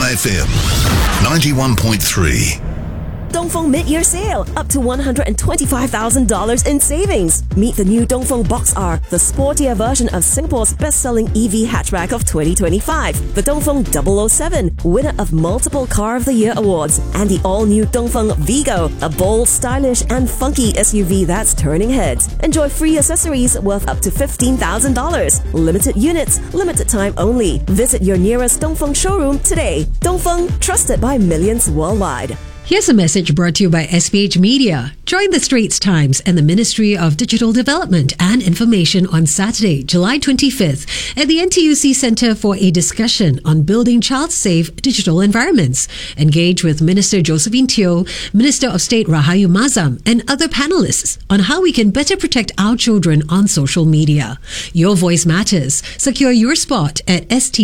1FM 91.3. Dongfeng mid-year sale, up to $125,000 in savings. Meet the new Dongfeng Box R, the sportier version of Singapore's best-selling EV hatchback of 2025. The Dongfeng 007, winner of multiple Car of the Year awards. And the all-new Dongfeng Vigo, a bold, stylish and funky SUV that's turning heads. Enjoy free accessories worth up to $15,000. Limited units, limited time only. Visit your nearest Dongfeng showroom today. Dongfeng, trusted by millions worldwide. Here's a message brought to you by SPH Media. Join the Straits Times and the Ministry of Digital Development and Information on Saturday, July 25th at the NTUC Centre for a discussion on building child-safe digital environments. Engage with Minister Josephine Teo, Minister of State Rahayu Mazam, and other panelists on how we can better protect our children on social media. Your voice matters. Secure your spot at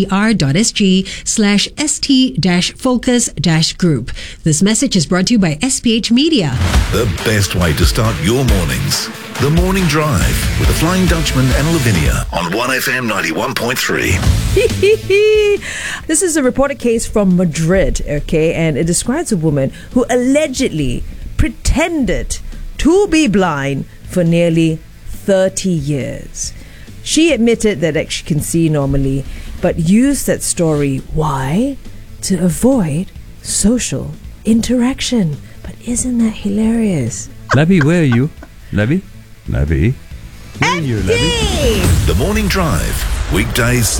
str.sg/st-focus-group. This message is brought to you by SPH Media. The best way to start your mornings. The Morning Drive with the Flying Dutchman and Lavinia on 1FM 91.3. This is a reported case from Madrid, okay, and it describes a woman who allegedly pretended to be blind for nearly 30 years. She admitted that she can see normally, but used that story, why? To avoid social interaction. But isn't that hilarious? Labby, where are you? Labby? Labby? Where are you, Labby? The Morning Drive, weekdays